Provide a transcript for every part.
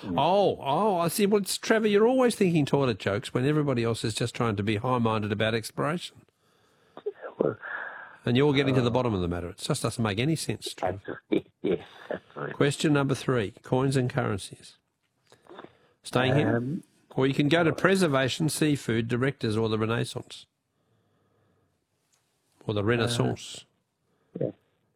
I see. Well, Trevor, you're always thinking toilet jokes when everybody else is just trying to be high-minded about exploration. Well, And you're getting to the bottom of the matter. It just doesn't make any sense, Trevor. yes, that's right. Question number 3, coins and currencies. Staying here? Or you can go to preservation, seafood, directors, or the Renaissance. Or the Renaissance. Yeah.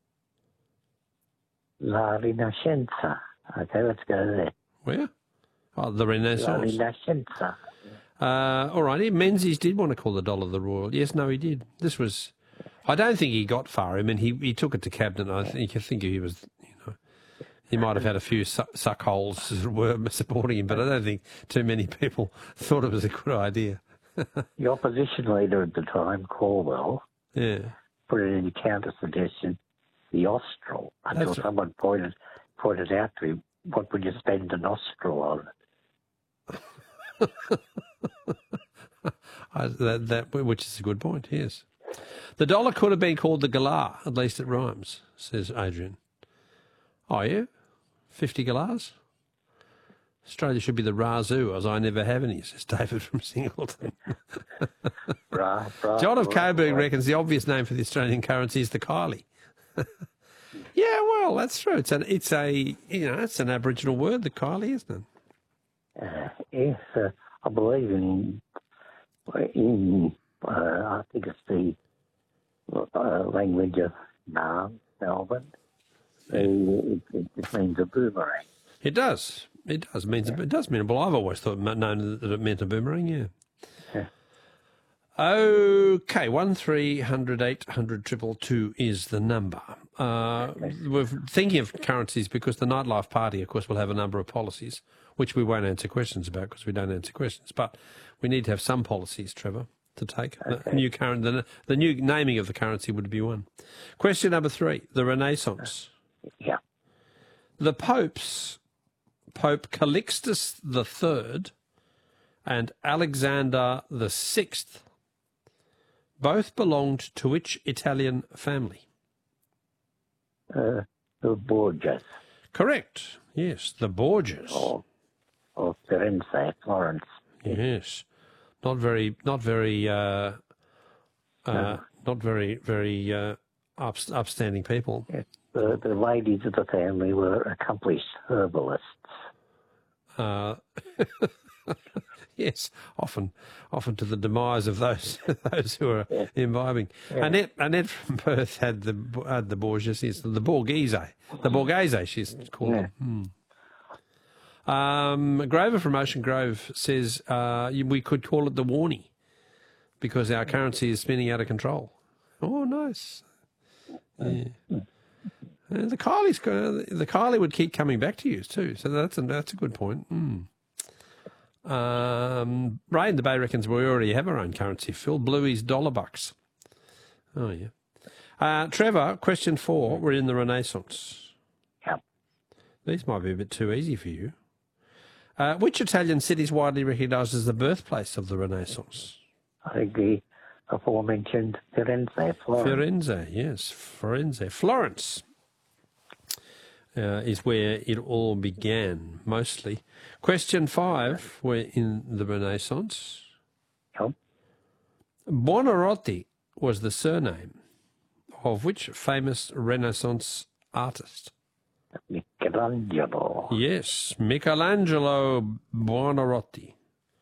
La Rinascenza. Okay, let's go there. Where? Oh, the La Renaissance. Rinascenza. All righty. Menzies did want to call the dollar the royal. Yes, no, he did. This was... I don't think he got far. I mean, he took it to cabinet. I think he was, he might have had a few suck holes as it were supporting him, but I don't think too many people thought it was a good idea. The opposition leader at the time, Caldwell, put it in a counter-suggestion, the Austral, until someone pointed out to him, what would you spend an Austral on? Which is a good point, yes. The dollar could have been called the galah, at least it rhymes, says Adrian. Oh, yeah? 50 galahs? Australia should be the Razoo, as I never have any, says David from Singleton. John of Coburg reckons the obvious name for the Australian currency is the Kylie. Yeah, well, that's true. It's an Aboriginal word, the Kylie, isn't it? Yes, I believe in I think it's the language of Melbourne. It means a boomerang. It does. It does. It does mean. Well, I've always known that it meant a boomerang. Yeah. Okay, 1300 800 222 is the number. We're thinking of currencies because the Nightlife Party, of course, will have a number of policies, which we won't answer questions about because we don't answer questions. But we need to have some policies, Trevor, to take. Okay. The new naming of the currency would be one. Question number 3, the Renaissance. Yeah. The popes, Pope Calixtus III and Alexander VI, both belonged to which Italian family? The Borgias. Correct. Yes, the Borgias. Or Firenze, Florence. Yes, not very upstanding people. Yes. The ladies of the family were accomplished herbalists. Yes, often to the demise of those who are imbibing. Yeah. Annette from Perth had the Borgias, yes, the Borghese, she's called them. Grover from Ocean Grove says we could call it the Warnie because our currency is spinning out of control. Oh, nice. Yeah. The Kylie would keep coming back to you too, so that's a good point. Ray in the Bay reckons we already have our own currency. Phil Bluey's dollar bucks. Oh yeah. Trevor, question 4. We're in the Renaissance. Yep. These might be a bit too easy for you. Which Italian city is widely recognised as the birthplace of the Renaissance? I think the aforementioned Firenze, Florence. Firenze, yes, Firenze. Florence is where it all began, mostly. Question 5, we're in the Renaissance. Yep. Buonarroti was the surname of which famous Renaissance artist? Michelangelo. Yes, Michelangelo Buonarroti.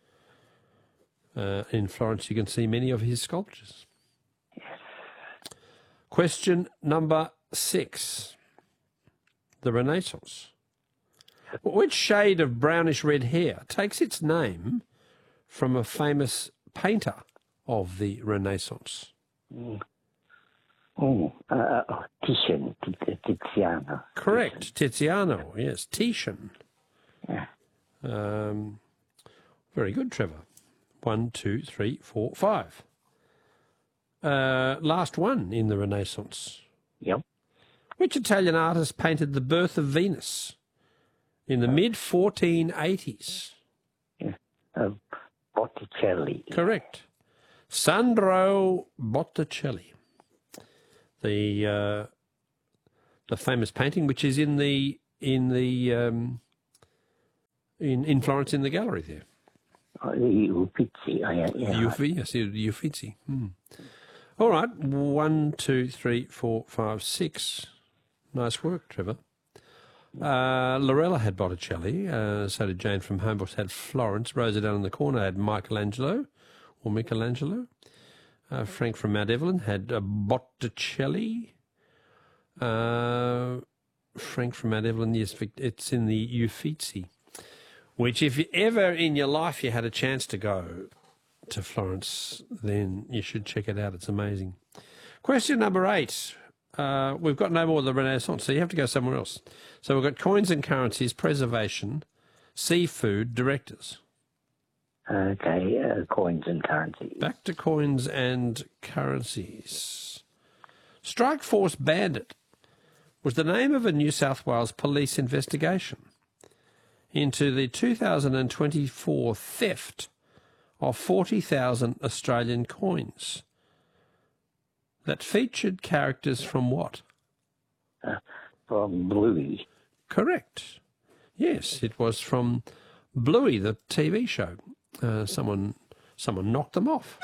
In Florence, you can see many of his sculptures. Yes. Question number 6. The Renaissance. Which shade of brownish red hair takes its name from a famous painter of the Renaissance? Tiziano. Correct, Tiziano, yes, Titian. Yeah. Very good, Trevor. 1, 2, 3, 4, 5. Last one in the Renaissance. Yep. Which Italian artist painted the birth of Venus in the mid-1480s? Yeah. Botticelli. Correct. Sandro Botticelli. The famous painting, which is in the in Florence in the gallery there. The Uffizi, Yes, the Uffizi. All right, 1, 2, 3, 4, 5, 6. Nice work, Trevor. Lorella had Botticelli, so did Jane from Homebush had Florence. Rosa down in the corner had Michelangelo. Frank from Mount Evelyn had Botticelli. Frank from Mount Evelyn, yes, it's in the Uffizi, which if ever in your life you had a chance to go to Florence, then you should check it out. It's amazing. Question number 8. We've got no more of the Renaissance, so you have to go somewhere else. So we've got coins and currencies, preservation, seafood, directors. Okay, coins and currencies. Back to coins and currencies. Strike Force Bandit was the name of a New South Wales police investigation into the 2024 theft of 40,000 Australian coins that featured characters from what? From Bluey. Correct. Yes, it was from Bluey, the TV show. Someone knocked them off.